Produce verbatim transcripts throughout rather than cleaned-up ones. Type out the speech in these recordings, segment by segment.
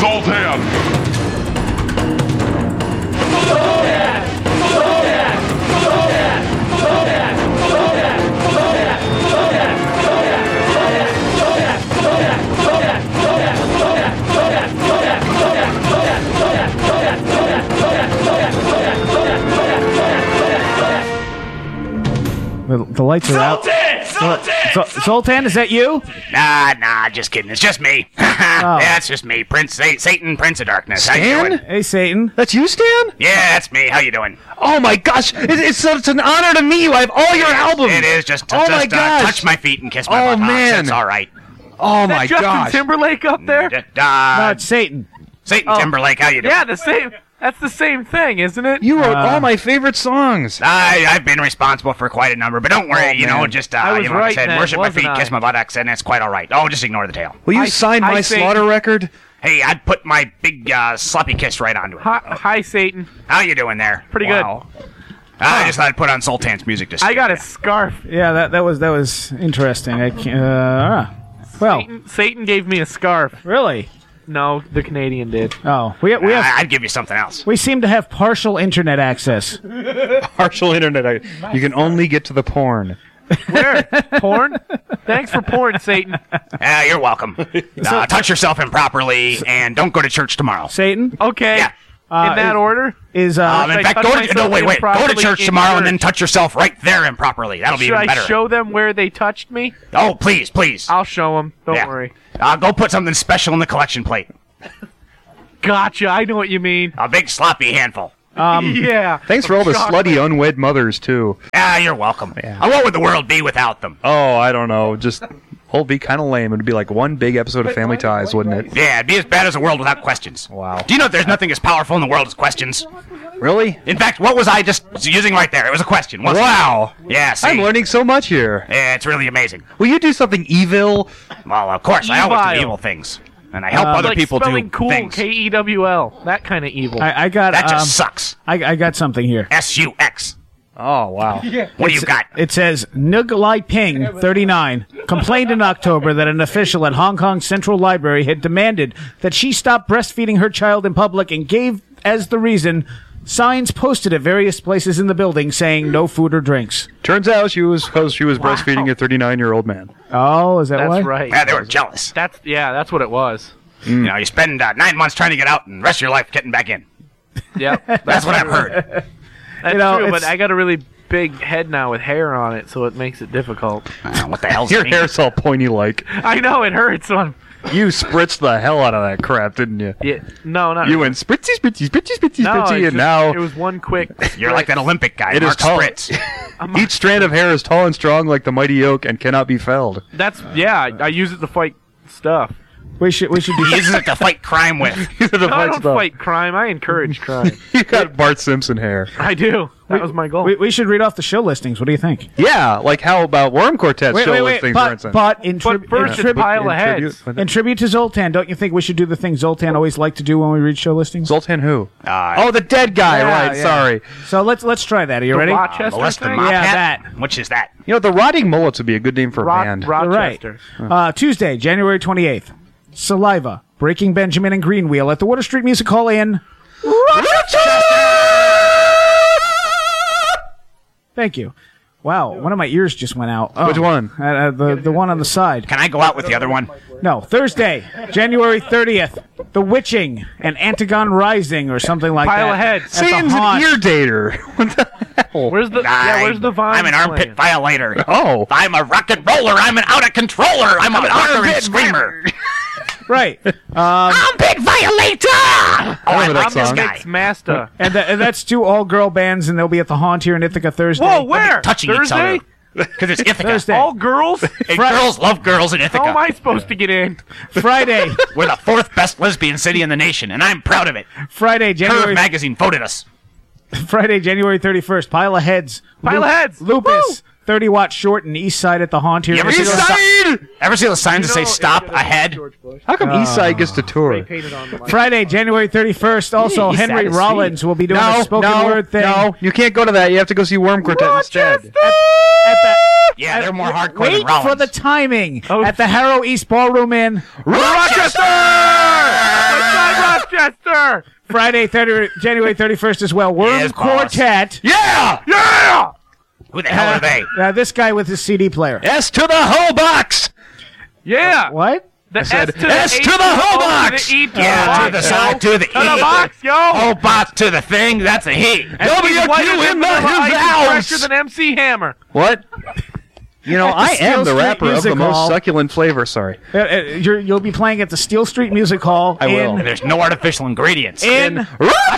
Zoltan! Zoltan! Zoltan! Zoltan! Zoltan! Zoltan! Zoltan! Zoltan! The, the lights are out. Zoltan! Zoltan! Zoltan, is that you? Nah, nah, just kidding. It's just me. Yeah, it's just me, Prince Sa- Satan, Prince of Darkness. How you Stan? doing? Hey, Satan. That's you, Stan? Yeah, that's me. How you doing? Oh my gosh, it, it's such an honor to meet you. I have all your albums. It is just, Oh just my uh, gosh. touch my feet and kiss my Oh, butt. man. It's all right. Oh my Justin gosh. Timberlake up there? D- uh, No, it's Satan. Satan Oh. Timberlake, how you doing? Yeah, the same. That's the same thing, isn't it? You wrote Uh, all my favorite songs. I, I've been responsible for quite a number, but don't worry, Oh, you know, man. just, uh, I was you know, like I right said, then, worship my wasn't feet, I? kiss my buttocks, and it's quite all right. Oh, just ignore the tail. Will you I- sign I my say- Slaughter record? Hey, I'd put my big uh, sloppy kiss right onto it. Hi, hi, Satan. How you doing there? Pretty Wow. good. I just thought I'd put on Sultan's music to I got a scarf. Yeah, that that was that was interesting. I can't, uh, well, Satan, Satan gave me a scarf. really? No, the Canadian did. Oh, we we have I- I'd give you something else. we seem to have partial internet access. Partial internet. I- You can only get to the porn. Where? Porn? Thanks for porn, Satan. Ah, you're welcome. Uh, touch yourself improperly, and don't go to church tomorrow. Satan Okay. Yeah. Uh, In that is- order? is uh, Um, Should I in fact, touch go to, myself no, wait, wait. Go to improperly church in tomorrow and then church? touch yourself right there improperly. That'll be Should even I better. show them where they touched me? Oh, please, please. I'll show them. Don't Yeah. worry. Uh, go put something special in the collection plate. Gotcha. I know what you mean. A big sloppy handful. Yeah. Thanks for all the Chocolate. slutty unwed mothers, too. Ah, you're welcome. Yeah. Uh, what would the world be without them? Oh, I don't know. Just whole be kind of lame. It'd be like one big episode of Family Ties, wouldn't it? Yeah, it'd be as bad as a world without questions. Wow. Do you know that there's nothing as powerful in the world as questions? Really? In fact, what was I just using right there? It was a question, wasn't Wow. it? Yeah, see? I'm learning so much here. Yeah, it's really amazing. Will you do something evil? Well, of course, I always do Evil. evil things. And I help Uh, other like people spelling do cool, things. K E W L. That kind of evil. I, I got That just um, sucks. I, I got something here. S U X. Oh, wow. What do you got? It says Nug Lai Ping, thirty-nine, complained in October that an official at Hong Kong Central Library had demanded that she stop breastfeeding her child in public and gave as the reason signs posted at various places in the building saying no food or drinks. Turns out she was because she was breastfeeding a thirty-nine-year-old man. Oh, is that That's why? right. Yeah, they were jealous. That's yeah. That's what it was. You know, you spend uh, nine months trying to get out and the rest of your life getting back in. Yeah. That's what I've heard. That's You know, true, but it's- I got a really big head now with hair on it, so it makes it difficult. Uh, what the hell's Your it mean? hair's all pointy like. I know it hurts. So I'm, You spritzed the hell out of that crap, didn't you? yeah, no, not You really. went spritzy, spritzy, spritzy, spritzy, no, spritzy, it's and just- now it was one quick. You're like that Olympic guy, It is Mark tall. Spritz. each strand of hair is tall and strong like the mighty oak and cannot be felled. That's yeah. I, I use it to fight stuff. We should we should do He uses it to fight crime with. The No, I fight don't stuff. fight crime. I encourage crime. You got Bart Simpson hair. I do. That was my goal. we, we should read off the show listings. What do you think? Yeah, like how about Worm Quartet's show listings, for but, instance? but in, tri- But first, in, it's tribu- pile of in heads. tribute- in tribute to Zoltan, don't you think we should do the thing Zoltan always liked to do when we read show listings? Zoltan who? Uh, Oh, the dead guy, Yeah, right, yeah. sorry. So let's let's try that. Are you The ready? Rochester molest the thing? mop Yeah, hat? that. Which is that? You know, the Rotting Mullets would be a good name for a Ro- band. Rochester. Uh, Tuesday, January twenty-eighth. Saliva, Breaking Benjamin and Greenwheel at the Water Street Music Hall in Thank you. Wow, one of my ears just went out. Oh, Which one? Uh, uh, the the one on the side. Can I go out with the other one? No, Thursday, January thirtieth. The Witching and Antigon Rising or something like Pile that. of heads. At the Sam's an Haunt. ear dater. What the hell? Where's the yeah? Where's the vine? I'm an armpit violator. Oh. I'm a rocket roller. I'm an out of controller. I'm a rocker and screamer. Right. Armpit violator. Oh, I remember that like this song. guy. Mix master. And, tha- and that's two all-girl bands, and they'll be at the Haunt here in Ithaca Thursday. Whoa, where? Touching Thursday? each other. Because it's Ithaca. Thursday. All girls? Hey, girls love girls in Ithaca. How am I supposed to get in? Friday, We're the fourth best lesbian city in the nation, and I'm proud of it. Friday, Curve January magazine voted us. Friday, January thirty-first. Pile of Heads. Pile of Heads. Lupus. Woo! thirty watt short and East Side at the Haunt here. You in ever see Ithaca. those si- Ever see those signs that say know, "Stop it- ahead"? How come Eastside gets to tour? Painted on the Friday, January thirty-first. Also, East Side Henry is Rollins will be doing No, a spoken no, word thing. no, you can't go to that. You have to go see Worm Quartet instead. At the, Yeah, they're more hardcore wait than Rollins. for the timing. Oh. At the Harrow East Ballroom in Rochester! West Side Rochester! Friday, thirty, January thirty-first as well. Worm Yes, boss. Quartet. Yeah! Yeah! Who the hell are they? Uh, this guy with his C D player. S to the whole box! Yeah! What? The said, S to the S H to the whole O box! To the E to Yeah, the to the box, side, yo. to the To the E. box, yo! Whole box to the thing, that's a he. And W he's Q whiter in than the vanilla ice is house. fresher than M C Hammer. What? You know, At the I Steel am the Street rapper of Music the most Hall. succulent flavor, sorry. Uh, uh, you're, you'll be playing at the Steel Street Music Hall. I will. in, And there's no artificial ingredients. in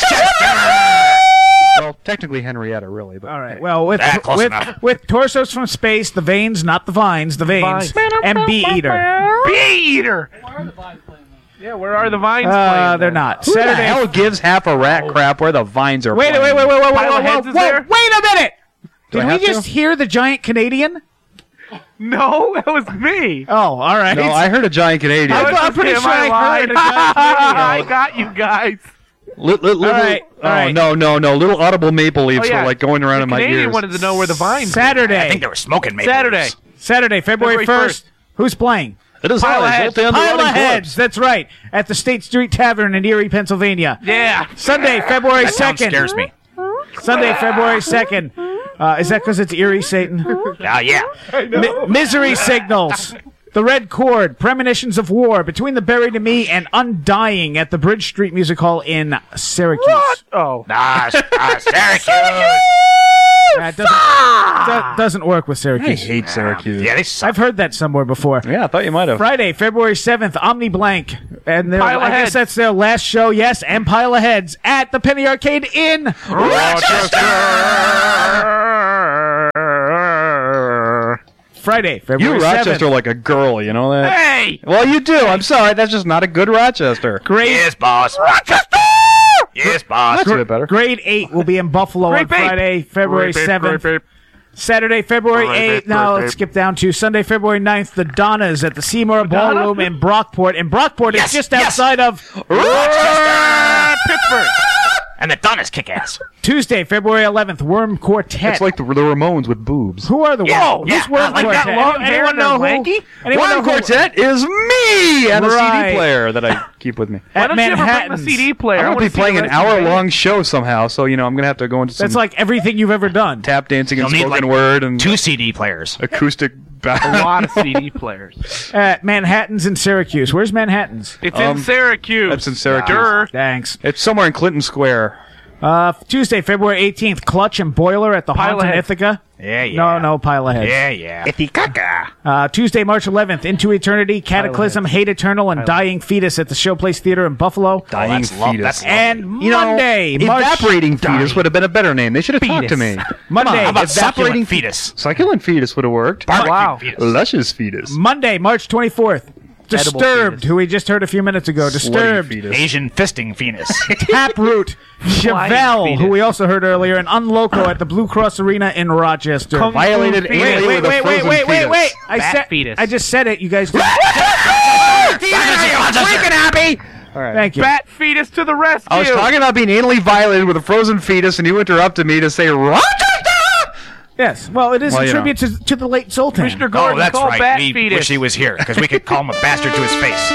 Well, technically Henrietta, really. But All right. Well, with Ah, close with, enough. with Torsos from Space, the Veins, not the Vines, the Veins, Vines. and Bee Eater. Bee Eater! Yeah, where are the vines Uh, playing? they're then? not. Who the Saturday. hell gives half a rat crap where the vines are Wait, wait, playing? wait, wait, wait, wait, Pile wait, of wait, heads is wait, there? wait a minute! Do I Did we have just to? hear the giant Canadian? No, that was me. Oh, all right. No, I heard a giant Canadian. I- That I'm was pretty him, sure I I heard lied. a giant Canadian. I got you guys. Li- li- little, right, oh, all right. no, no, no. Little audible maple leaves Oh, yeah. were like going around the in my Canadian ears. wanted to know where the vines were. Saturday. I think they were smoking maple Saturday. leaves. Saturday, February February first. Who's playing? It is Pile of Holly, heads. Zoltan the Pile of Rotting Heads. Corpse. That's right. At the State Street Tavern in Erie, Pennsylvania. Yeah. Sunday, February That sound second. scares me. Sunday, February second. Uh, is that because it's Erie, Satan? Ah, yeah. Mi- Misery Signals. The Red Chord, Premonitions of War, Between the Buried and Me, and Undying at the Bridge Street Music Hall in Syracuse. What? Oh. Ah, ah, Syracuse. That doesn't, do- doesn't work with I Syracuse. hate Syracuse. Yeah, they suck. I've heard that somewhere before. Yeah, I thought you might have. Friday, February seventh, Omni Blank. And their- Pile of I guess Heads. that's their last show, yes, and Pile of Heads at the Penny Arcade in Friday, February You Rochester seventh. like a girl, you know that? Hey! Well, you do. I'm sorry. That's just not a good Rochester. Grade, Yes, boss. Rochester! Yes, boss. That's a bit better. grade eight will be in Buffalo on Grape Ape. Friday, February Grape Ape, seventh. Grape Ape. Saturday, February Grape eighth. Ape, Now Grape let's Ape. skip down to Sunday, February ninth. The Donnas at the Seymour Madonna? Ballroom in Brockport. And Brockport Yes, is just yes. outside of Rochester! Pittsburgh. And the Donnas kick ass. Tuesday, February eleventh. Worm Quartet. It's like the, the Ramones with boobs. Who are the Yeah, Whoa, yeah, Who's Worm I like that Quartet? long hair Anyone and know they're who? lanky? Anyone know One who? quartet is me and a Right. C D player that I keep with me. Why At don't you ever bring the Manhattan's. C D player? I'm I going wanna to be see playing the an rest of the band. hour-long show somehow, so, you know, I'm going to have to go into some That's like everything you've ever done. tap dancing and You'll need, spoken like, word and Two C D players. acoustic A battle. lot of C D players. At Manhattan's in Syracuse. Where's Manhattan's? It's Um, in Syracuse. that's in Syracuse. Durr. Thanks. It's somewhere in Clinton Square. Uh, Tuesday, February eighteenth. Clutch and Boiler at the Pile Haunted of Heads. Ithaca. Yeah, yeah. No, no, Pile of Heads. Yeah, yeah. Ithaca. Uh, Tuesday, March eleventh, Into Eternity, Cataclysm, Hate Eternal, and Dying Fetus at the Showplace Theater in Buffalo. Dying that's love- fetus. that's love. And You know, Monday, March... evaporating fetus would have been a better name. They should have talked to me. Monday, How about evap- succulent fetus? Succulent fetus would have worked. Barbecue Wow. fetus. Luscious fetus. Monday, March twenty-fourth. Edible Disturbed, fetus. who we just heard a few minutes ago. Slutty Disturbed. fetus. Asian fisting fetus. Taproot, Flying Chevelle, fetus. who we also heard earlier, and Unloco at the Blue Cross Arena in Rochester. Kung Fu Violated fetus. anally Wait, with a wait, wait, frozen wait, wait, fetus. wait! I Bat said, fetus. I just said it. You guys, Freaking happy. All right. thank you. Bat fetus to the rescue. I was talking about being anally violated with a frozen fetus, and you interrupted me to say Rochester. Yes, well, it is Well, a you tribute to, to the late Sultan. Commissioner Oh, Gordon, that's call right. bat We fetus. wish he was here because we could call him a bastard to his face.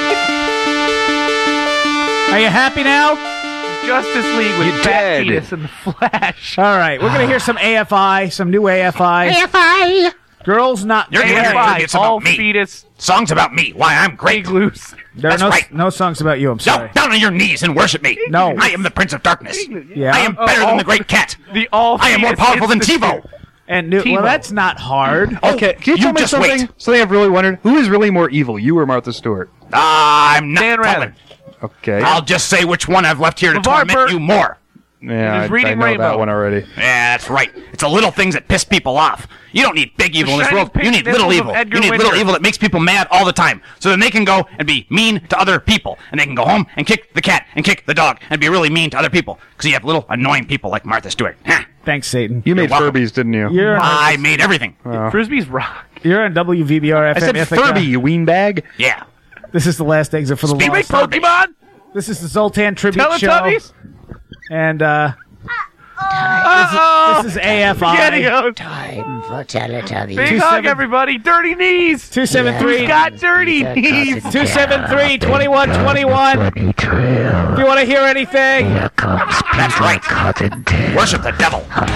Are you happy now? Justice League with You bat dead. fetus and the Flash. All right, we're gonna hear some A F I, some new A F I. A F I. Girls not. You're there. gonna A F I, It's about all me. fetus, Songs about me. Why I'm great. big loose. There are That's no right. no songs about you. I'm sorry. Down, down on your knees and worship me. No. I am the Prince of Darkness. Yeah. I am better Oh, than oh. the Great Cat. The all I am more fetus powerful than Institute. TiVo. And new, well, Timo. that's not hard. Okay, can you, You tell me just something? wait. Something I've really wondered: who is really more evil, you or Martha Stewart? I'm not Dan telling. Rather. Okay. I'll just say which one I've left here to LeVar torment Burton. you more. yeah, I, He's I reading know Rainbow. that one already. Yeah, that's right. It's the little things that piss people off. You don't need big evil in this shining world. You need pink little nipples evil. of Edgar You need little Winter. evil that makes people mad all the time. So then they can go and be mean to other people. And they can go home and kick the cat and kick the dog and be really mean to other people. Because you have little annoying people like Martha Stewart. Huh. Thanks, Satan. You made welcome. Furbies, didn't you? You're on, I made everything. Frisbee's rock. you're on W V B R F I M said Ithaca. Furby, you weenbag. Yeah. This is the last exit for the Speedway long. Furby. Pokemon? This is the Zoltan tribute show. Teletubbies? And uh, Uh-oh. This is A F I. Spaghettios. Time for Teletubbies. Big Two hug, seven- everybody. Dirty knees. two seven three. Who's got dirty knees? two seven three, twenty-one twenty-one. Bunny trail. If you want to hear anything, Here comes That's Peter right. Cottontail. Worship the devil.